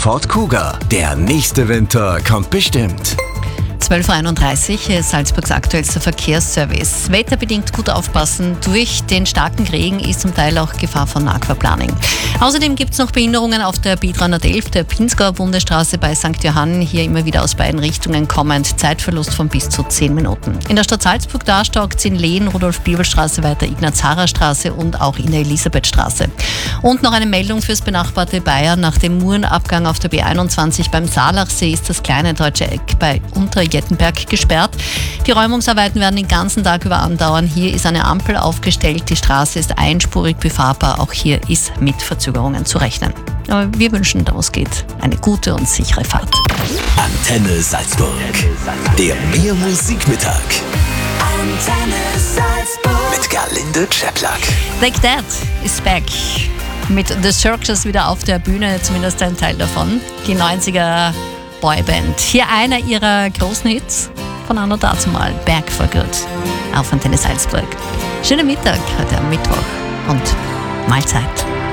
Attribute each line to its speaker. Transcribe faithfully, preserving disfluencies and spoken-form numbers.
Speaker 1: Ford Kuga. Der nächste Winter kommt bestimmt.
Speaker 2: zwölf Uhr einunddreißig, Salzburgs aktuellster Verkehrsservice. Wetterbedingt gut aufpassen. Durch den starken Regen ist zum Teil auch Gefahr von Aquaplaning. Außerdem gibt es noch Behinderungen auf der B dreihundertelf, der Pinzgauer Bundesstraße bei Sankt Johann. Hier immer wieder aus beiden Richtungen kommend. Zeitverlust von bis zu zehn Minuten. In der Stadt Salzburg da staugt es in Lehn, Rudolf-Bibel-Straße weiter, Ignaz-Harrer-Straße und auch in der Elisabethstraße. Und noch eine Meldung fürs benachbarte Bayern. Nach dem Murenabgang auf der B einundzwanzig beim Saalachsee ist das kleine deutsche Eck bei Unterjettenberg gesperrt. Die Räumungsarbeiten werden den ganzen Tag über andauern. Hier ist eine Ampel aufgestellt. Die Straße ist einspurig befahrbar. Auch hier ist mit Verzögerungen zu rechnen. Aber wir wünschen, da wo es geht, eine gute und sichere Fahrt.
Speaker 1: Antenne Salzburg. Der Mehr Musikmittag.
Speaker 3: Antenne Salzburg.
Speaker 1: Mit Gerlinde Czeplak.
Speaker 2: Like That is back. Mit The Circus wieder auf der Bühne, zumindest ein Teil davon. Die neunziger Boyband. Hier einer ihrer großen Hits von Anno dazumal, Back for Good, auf Antenne Salzburg. Schönen Mittag heute am Mittwoch und Mahlzeit.